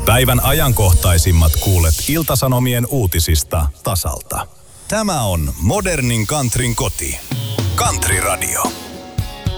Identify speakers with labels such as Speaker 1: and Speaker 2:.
Speaker 1: Päivän ajankohtaisimmat kuulet Ilta-Sanomien uutisista tasalta. Tämä on modernin countryn koti. Country Radio.